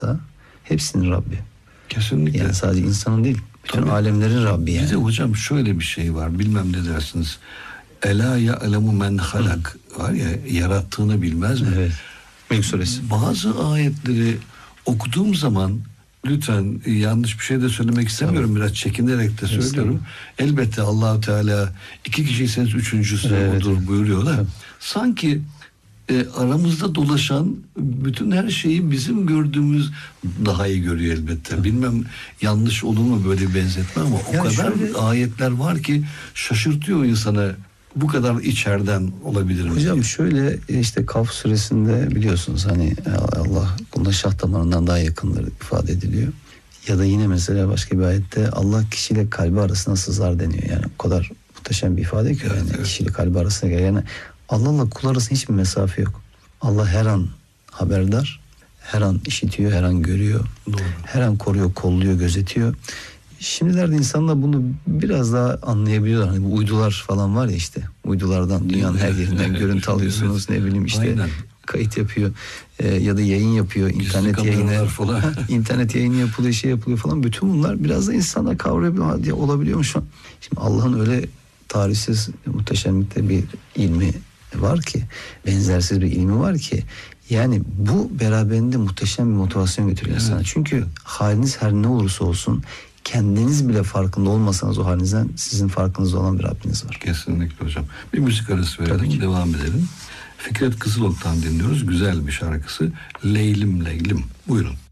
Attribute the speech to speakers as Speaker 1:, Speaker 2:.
Speaker 1: da hepsinin Rabbi.
Speaker 2: Kesinlikle.
Speaker 1: Yani sadece insanın değil, bütün alemlerin Rabbi yani.
Speaker 2: Bir de hocam şöyle bir şey var, bilmem ne dersiniz. Ela ya'lemu men halak var ya, yarattığını bilmez mi?
Speaker 1: Evet. Mülk suresi.
Speaker 2: Bazı ayetleri okuduğum zaman, lütfen yanlış bir şey de söylemek istemiyorum, biraz çekinerek de söylüyorum. Elbette Allah-u Teala iki kişiyseniz üçüncüsü odur buyuruyor da. Sanki aramızda dolaşan bütün her şeyi bizim gördüğümüz daha iyi görüyor elbette. Bilmem yanlış olur mu böyle bir benzetme, ama o kadar ayetler var ki şaşırtıyor insanı. Bu kadar içeriden olabilir mi?
Speaker 1: Hocam şöyle, işte Kaf suresinde biliyorsunuz hani Allah bunda şah damarından daha yakındır ifade ediliyor. Ya da yine mesela başka bir ayette Allah kişiyle kalbi arasına sızar deniyor. Yani o kadar muhteşem bir ifade ki yani kişiyle kalbi arasına geliyor. Yani Allah'la kul arasında hiçbir mesafe yok. Allah her an haberdar, her an işitiyor, her an görüyor.
Speaker 2: Doğru.
Speaker 1: Her an koruyor, kolluyor, gözetiyor. Şimdilerde insanlar bunu biraz daha anlayabiliyorlar. Hani bu uydular falan var ya işte. Uydulardan dünyanın her yerinden görüntü alıyorsunuz. Ne bileyim işte. Aynen. Kayıt yapıyor ya da yayın yapıyor. İnternet yayını falan. İnternet yayını yapılıyor, şey yapılıyor falan. Bütün bunlar biraz da insanlar kavrayabiliyor. Olabiliyor mu şu an? Şimdi Allah'ın öyle tarihsiz muhteşemlikte bir ilmi var ki, benzersiz bir ilmi var ki, yani bu beraberinde muhteşem bir motivasyon götürüyor sana. Çünkü haliniz her ne olursa olsun, kendiniz bile farkında olmasanız o halinizden sizin farkınızda olan bir Rabbiniz var.
Speaker 2: Kesinlikle hocam. Bir müzik arası verelim, devam edelim. Fikret Kızılok'tan dinliyoruz. Güzel bir şarkısı. Leylim Leylim. Buyurun.